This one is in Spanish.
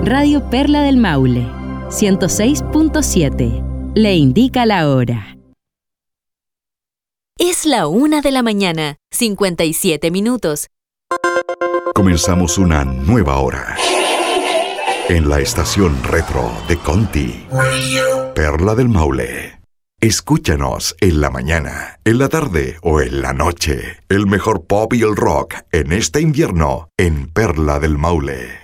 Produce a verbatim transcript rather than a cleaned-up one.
Radio Perla del Maule, ciento seis punto siete. Le indica la hora. Es la una de la mañana, cincuenta y siete minutos. Comenzamos una nueva hora en la estación retro de Conti, Perla del Maule. Escúchanos en la mañana, en la tarde o en la noche. El mejor pop y el rock en este invierno en Perla del Maule.